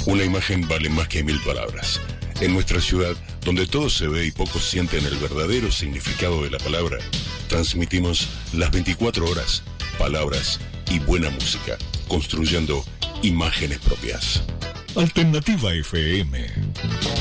Una imagen vale más que 1000 palabras. En nuestra ciudad, donde todo se ve y pocos sienten el verdadero significado de la palabra, transmitimos las 24 horas, palabras y buena música, construyendo imágenes propias. Alternativa FM.